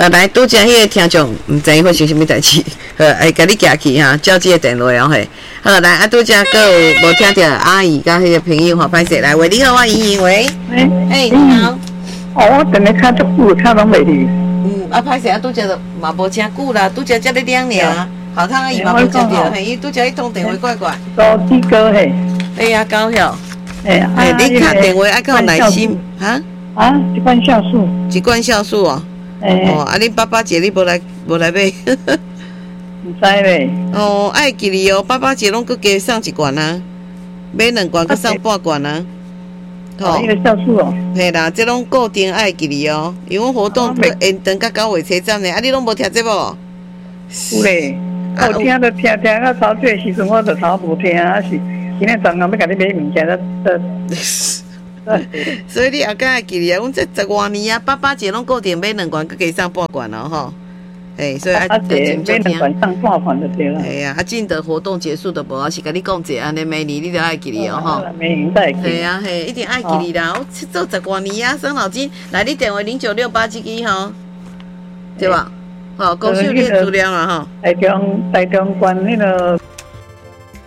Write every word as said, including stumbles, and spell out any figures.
呃，来拄则迄个听众毋知伊发生啥物代志，呃，会甲你寄去哈，照即个电话哦嘿。好，来啊，拄则佫有无听着阿姨甲迄个朋友吼，歹势来喂，你好，我莹莹喂， 喂， 哎，你好， 哦，我等下看足久，看拢袂去。 嗯，啊，歹势啊，拄则就嘛无诚久啦，拄则才咧两尔，好汤阿姨嘛无接着，嘿，伊拄则迄通电话怪怪。 高志哥嘿， 哎呀，高晓， 哎呀， 哎，你敲电话爱较有耐心，哈？ 啊，一罐酵素， 一罐酵素哦。哦，啊，恁爸爸节你无来无来买？ 唔知咧。 哦，爱记哩哦，爸爸节拢佮加送一罐啊，买两罐佮送半罐啊。 哦，迄个酵素哦。 嘿啦，这拢固定爱记哩哦，因为活动佮延长到九月初十呢，啊，你拢无听节目？ 有咧，我听着听听到头这时阵，我就头无听，啊是今日昨暗要甲你买物件，得得。 所以你也敢会记哩啊？阮这十外年啊，爸爸节拢固定买两罐，佮加送半罐哦吼。哎，所以啊， 真正听。买两罐送半罐就对了。 哎呀，啊，进的活动结束的无，我是甲你讲者安尼，每年你都爱记哩哦吼。 每年都会记。 对啊，嘿，一定爱记哩啦！我做十外年啊，伤脑筋。来，你电话零九六八这支吼，对吧？好，恭喜你的资料啊吼。 台中台中县迄个